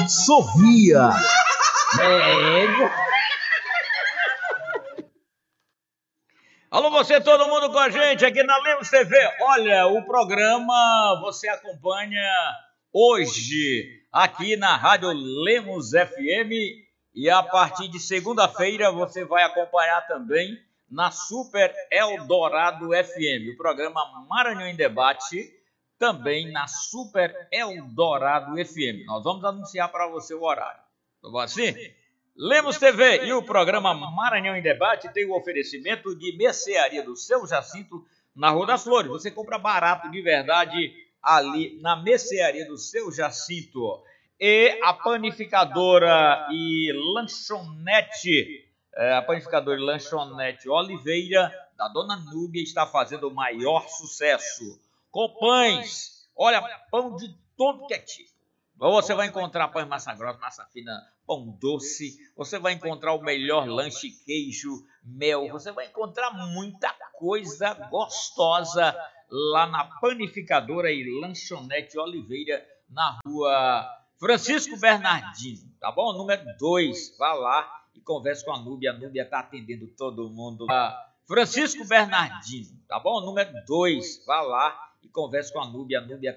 sorria. Alô, você, todo mundo com a gente aqui na Lemos TV. Olha, o programa você acompanha hoje aqui na Rádio Lemos FM e a partir de segunda-feira você vai acompanhar também na Super Eldorado FM, o programa Maranhão em Debate, também na Super Eldorado FM. Nós vamos anunciar para você o horário. Tá bom assim? Lemos TV e o programa Maranhão em Debate tem o oferecimento de mercearia do Seu Jacinto na Rua das Flores. Você compra barato de verdade ali na mercearia do Seu Jacinto. E a panificadora e lanchonete, Oliveira, da Dona Núbia, está fazendo o maior sucesso. Com pães, olha, pão de todo que é tipo. Você vai encontrar pão de massa grossa, massa fina, pão doce. Você vai encontrar o melhor lanche, queijo, mel. Você vai encontrar muita coisa gostosa lá na panificadora e lanchonete Oliveira, na Rua Francisco Bernardino, tá bom? Número 2, vá lá e converse com a Núbia. A Núbia está atendendo todo mundo. Francisco Bernardino, tá bom? Número 2, vá lá e converse com a Núbia. A Núbia